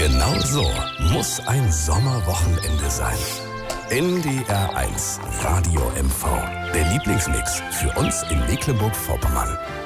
Genau so muss ein Sommerwochenende sein. NDR 1 Radio MV. Der Lieblingsmix für uns in Mecklenburg-Vorpommern.